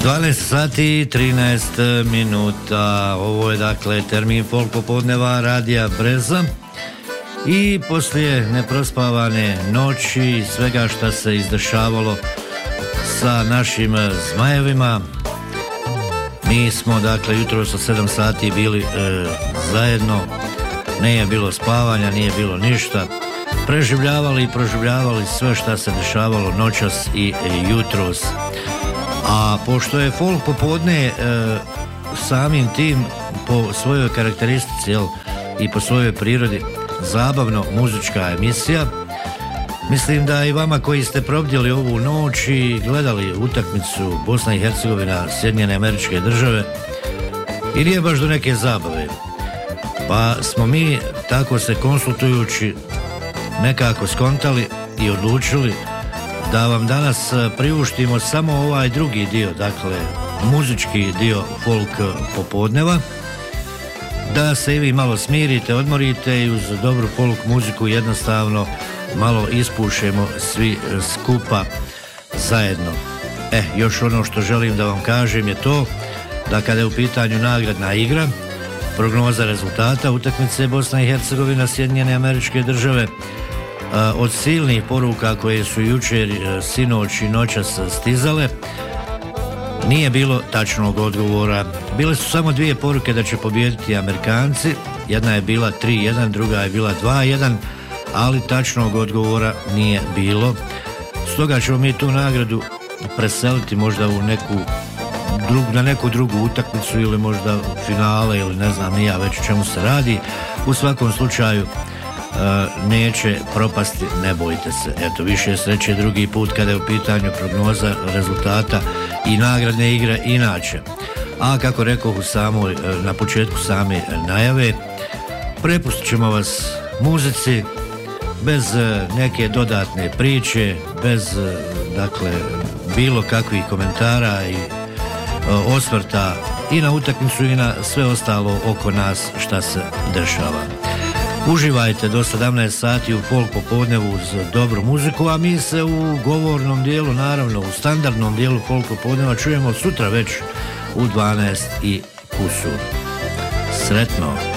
12 sati i 13 minuta. Ovo je dakle termin folk popodneva Radija Breza. I poslije neprospavane noći i svega što se izdešavalo sa našim zmajevima, mi smo dakle jutro sa 7 sati bili zajedno. Nije bilo spavanja, nije bilo ništa. Preživljavali i proživljavali sve što se dešavalo noćas i jutros. A pošto je folk popodne samim tim po svojoj karakteristici i po svojoj prirodi zabavno muzička emisija, mislim da i vama koji ste probdjeli ovu noć i gledali utakmicu Bosna i Hercegovina, Sjedinjene Američke Države, i nije baš do neke zabave, pa smo mi tako se konsultujući nekako skontali i odlučili da vam danas priuštimo samo ovaj drugi dio, dakle muzički dio folk popodneva, da se i vi malo smirite, odmorite i uz dobru folk muziku jednostavno malo ispušemo svi skupa zajedno. Još ono što želim da vam kažem je to da kada je u pitanju nagradna igra, prognoza rezultata utakmice Bosna i Hercegovina, Sjedinjene Američke Države, od silnih poruka koje su jučer, sinoć i noćas stizale, nije bilo tačnog odgovora. Bile su samo dvije poruke da će pobijediti Amerikanci. Jedna je bila 3-1, druga je bila 2-1, ali tačnog odgovora nije bilo. Stoga ćemo mi tu nagradu preseliti možda na neku drugu utakmicu ili možda finale ili ne znam ni ja već o čemu se radi. U svakom slučaju neće propasti, ne bojte se. Eto, više sreće drugi put kada je u pitanju prognoza rezultata i nagradne igre inače. A kako rekoh na početku same najave, prepustit ćemo vas muzici bez neke dodatne priče, bez dakle bilo kakvih komentara i osvrta i na utakmicu i na sve ostalo oko nas šta se dešava. Uživajte do 17 sati u folk popodnevu uz dobru muziku, a mi se u govornom dijelu, naravno u standardnom dijelu folk popodneva čujemo sutra već u 12 i kusur. Sretno!